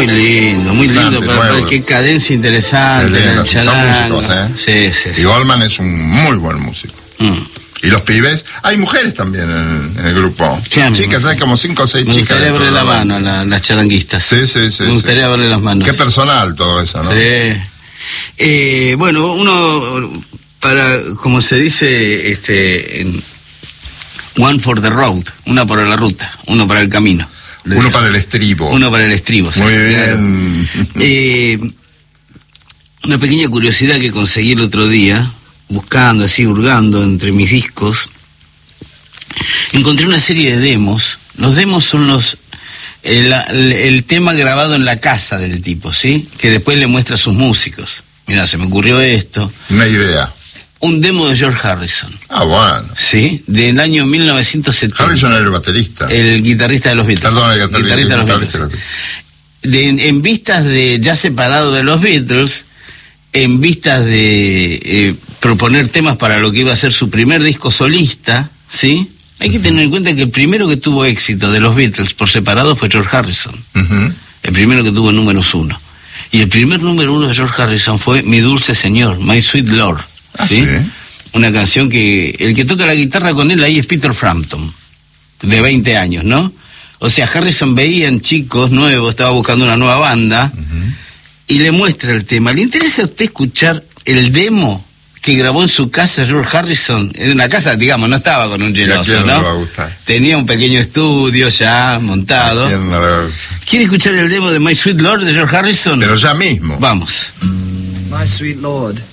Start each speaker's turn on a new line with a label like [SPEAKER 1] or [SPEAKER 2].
[SPEAKER 1] Muy lindo, pero qué cadencia interesante.
[SPEAKER 2] Son músicos,
[SPEAKER 1] Sí.
[SPEAKER 2] Y Goldman es un muy buen músico. Y los pibes, hay mujeres también en el grupo. Chicas, hay como 5 o 6 chicas.
[SPEAKER 1] Me gustaría abrirle la mano a las charanguistas.
[SPEAKER 2] Sí.
[SPEAKER 1] Me gustaría abrirle las manos.
[SPEAKER 2] Qué personal todo eso, ¿no?
[SPEAKER 1] Sí. Bueno, uno, como se dice, one for the road, una para la ruta, uno para el camino.
[SPEAKER 2] Uno para el estribo.
[SPEAKER 1] Sí,
[SPEAKER 2] muy bien.
[SPEAKER 1] Una pequeña curiosidad que conseguí el otro día, buscando, así, hurgando entre mis discos, encontré una serie de demos. Los demos son el tema grabado en la casa del tipo, ¿sí? Que después le muestra a sus músicos. Mira, se me ocurrió esto.
[SPEAKER 2] Una idea.
[SPEAKER 1] Un demo de George Harrison.
[SPEAKER 2] Bueno.
[SPEAKER 1] Sí, del año 1970.
[SPEAKER 2] Harrison era el baterista.
[SPEAKER 1] El guitarrista de los Beatles.
[SPEAKER 2] Perdón, el guitarrista
[SPEAKER 1] de los Beatles. En vistas de, ya separado de los Beatles, en vistas de proponer temas para lo que iba a ser su primer disco solista, ¿sí? Hay que tener en cuenta que el primero que tuvo éxito de los Beatles por separado fue George Harrison. El primero que tuvo números 1. Y el primer número 1 de George Harrison fue Mi Dulce Señor, My Sweet Lord. ¿Sí? Una canción que el que toca la guitarra con él ahí es Peter Frampton, de 20 años, ¿no? O sea, Harrison veía en chicos nuevos, estaba buscando una nueva banda, y le muestra el tema. ¿Le interesa a usted escuchar el demo que grabó en su casa George Harrison? En una casa, digamos, no estaba con un geloso, ¿no?
[SPEAKER 2] Le va a gustar.
[SPEAKER 1] Tenía un pequeño estudio ya montado.
[SPEAKER 2] ¿Quién no le va a gustar?
[SPEAKER 1] ¿Quiere escuchar el demo de My Sweet Lord de George Harrison?
[SPEAKER 2] Pero ya mismo.
[SPEAKER 1] Vamos.
[SPEAKER 3] My sweet Lord,